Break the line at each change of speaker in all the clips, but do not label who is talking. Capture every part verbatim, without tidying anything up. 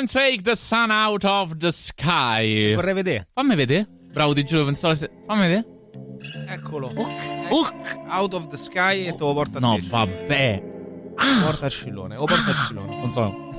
Can't take the sun out of the sky.
Vorrei vedere.
Fammi vedere. Bravo, ti giuro, pensavo se... Fammi vedere.
Eccolo.
Ok. Ok.
Out of the sky e te lo porta a
No,
te.
vabbè.
Ah. Porta al scillone. O porta al scillone.
Non so.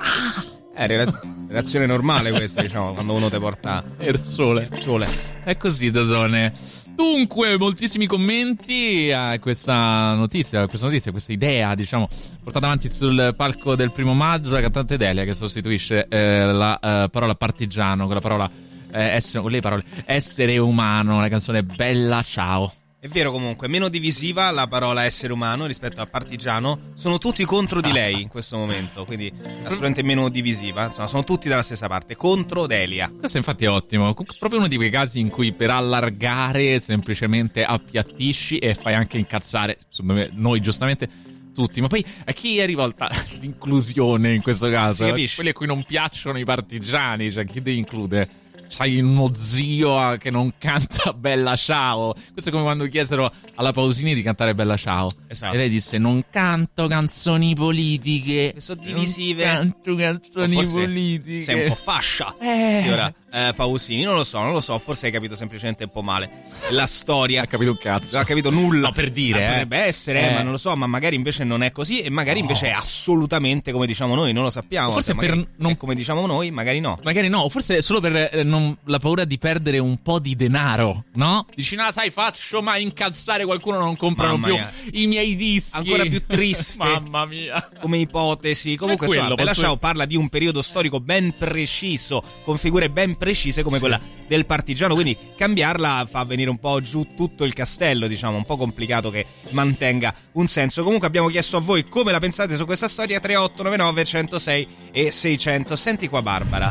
È rela- relazione normale questa, diciamo, quando uno te porta
il sole.
Il sole.
È così, Dodone. Dunque, moltissimi commenti a questa notizia, a questa notizia, questa idea, diciamo, portata avanti sul palco del primo maggio, la cantante Delia che sostituisce eh, la eh, parola partigiano con la parola eh, essere, con le parole essere umano, la canzone Bella Ciao.
È vero, comunque, meno divisiva la parola essere umano rispetto a partigiano. Sono tutti contro di lei in questo momento, quindi assolutamente meno divisiva. Insomma, sono tutti dalla stessa parte, contro Delia.
Questo infatti è ottimo, proprio uno di quei casi in cui per allargare semplicemente appiattisci e fai anche incazzare, secondo me, noi giustamente tutti. Ma poi a chi è rivolta l'inclusione in questo caso? Quelli a cui non piacciono i partigiani, cioè chi devi include? C'hai uno zio che non canta Bella Ciao. Questo è come quando chiesero alla Pausini di cantare Bella Ciao.
Esatto.
E lei disse: non canto canzoni politiche,
sono divisive.
Non canto canzoni
forse
politiche.
Sei un po' fascia,
eh.
signora eh, Pausini. Non lo so, non lo so. Forse hai capito semplicemente un po' male la storia.
Ha capito un cazzo.
Non ha capito nulla.
No, per dire,
eh,
eh.
Potrebbe essere,
eh.
ma non lo so. Ma magari invece non è così. E magari
no.
invece è assolutamente come diciamo noi. Non lo sappiamo.
Forse
cioè,
per non...
è come diciamo noi, magari no.
Magari no, forse solo per eh, non, la paura di perdere un po' di denaro, no? Dici, no, sai, faccio mai incalzare qualcuno, non comprano
Mamma
più
mia.
i miei dischi.
Ancora più triste.
Mamma mia.
Come ipotesi. Comunque,
quello,
so, Bella
posso...
Ciao parla di un periodo storico ben preciso, con figure ben precise come sì. quella del partigiano. Quindi cambiarla fa venire un po' giù tutto il castello, diciamo, un po' complicato che mantenga un senso. Comunque abbiamo chiesto a voi come la pensate su questa storia. Tre otto nove nove uno zero sei e seicento. Senti qua Barbara.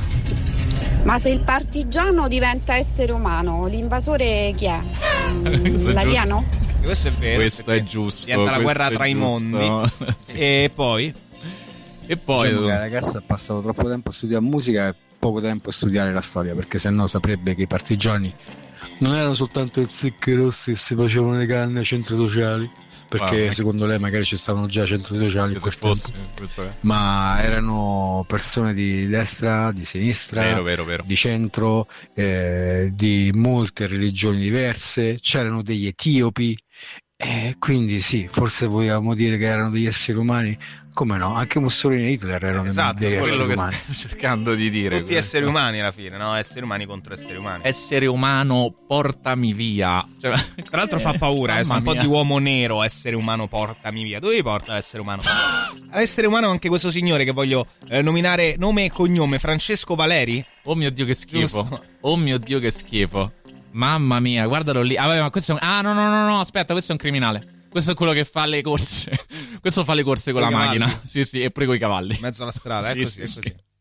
Ma se il partigiano diventa essere umano, l'invasore chi è? Mm, l'alieno?
Questo è vero.
Questo è giusto.
Diventa la guerra tra
giusto.
i mondi. Sì. E poi?
E poi
diciamo che la ragazza ha passato troppo tempo a studiare musica e poco tempo a studiare la storia, perché sennò saprebbe che i partigiani non erano soltanto i zecchi rossi che si facevano le canne ai centri sociali, perché wow. secondo lei magari ci stavano già centri sociali in quel
fosse,
tempo, ma erano persone di destra, di sinistra,
vero, vero, vero.
di centro, eh, di molte religioni diverse, c'erano degli etiopi, e quindi sì, forse vogliamo dire che erano degli esseri umani. Come no? Anche Mussolini e Hitler erano
esatto,
degli esseri
che
umani.
Sto cercando di dire.
Tutti esseri umani alla fine, no? Esseri umani contro esseri umani.
Essere umano, portami via. Cioè,
tra l'altro fa paura, eh,
sa
un po' di uomo nero. Essere umano, portami via. Dove vi porta l'essere umano? All'essere umano anche questo signore che voglio eh, nominare nome e cognome, Francesco Valeri.
Oh mio Dio che schifo.
Giusto.
Oh mio Dio che schifo. Mamma mia, guardalo lì. Ah, vabbè, ma questo è un... Ah, no, no, no, no, aspetta, questo è un criminale. Questo è quello che fa le corse. Questo fa le corse con, con la macchina. Sì, sì, e pure con i cavalli.
In mezzo alla strada,
sì,
è
sì,
così,
sì.
è così.